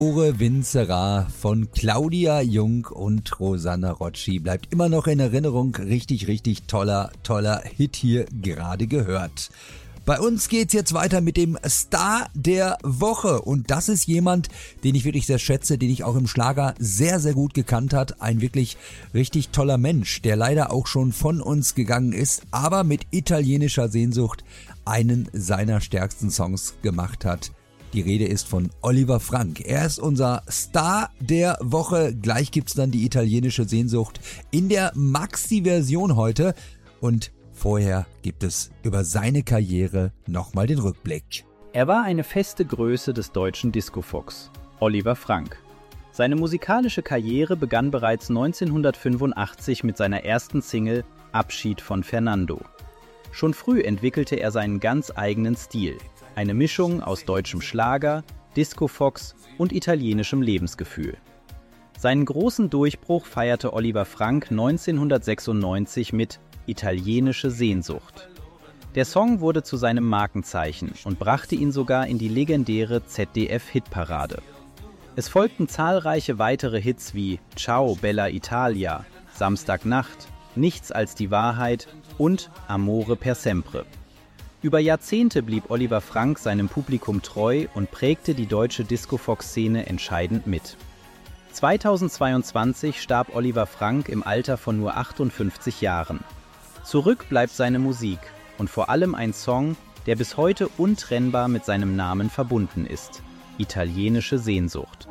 Ore Vincera von Claudia Jung und Rosanna Rocci bleibt immer noch in Erinnerung. Richtig, richtig toller Hit hier gerade gehört. Bei uns geht's jetzt weiter mit dem Star der Woche und das ist jemand, den ich wirklich sehr schätze, den ich auch im Schlager sehr, sehr gut gekannt hat. Ein wirklich richtig toller Mensch, der leider auch schon von uns gegangen ist, aber mit italienischer Sehnsucht einen seiner stärksten Songs gemacht hat. Die Rede ist von Oliver Frank. Er ist unser Star der Woche. Gleich gibt's dann die italienische Sehnsucht in der Maxi-Version heute. Und vorher gibt es über seine Karriere nochmal den Rückblick. Er war eine feste Größe des deutschen Discofox, Oliver Frank. Seine musikalische Karriere begann bereits 1985 mit seiner ersten Single Abschied von Fernando. Schon früh entwickelte er seinen ganz eigenen Stil. Eine Mischung aus deutschem Schlager, Discofox und italienischem Lebensgefühl. Seinen großen Durchbruch feierte Oliver Frank 1996 mit Italienische Sehnsucht. Der Song wurde zu seinem Markenzeichen und brachte ihn sogar in die legendäre ZDF-Hitparade. Es folgten zahlreiche weitere Hits wie Ciao Bella Italia, Samstagnacht, Nichts als die Wahrheit und Amore per sempre. Über Jahrzehnte blieb Oliver Frank seinem Publikum treu und prägte die deutsche Discofox-Szene entscheidend mit. 2022 starb Oliver Frank im Alter von nur 58 Jahren. Zurück bleibt seine Musik und vor allem ein Song, der bis heute untrennbar mit seinem Namen verbunden ist: Italienische Sehnsucht.